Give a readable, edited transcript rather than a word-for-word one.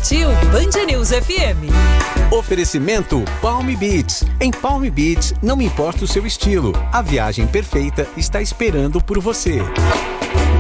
Curtiu Band News FM. Oferecimento Palm Beach. Em Palm Beach, não importa o seu estilo, a viagem perfeita está esperando por você.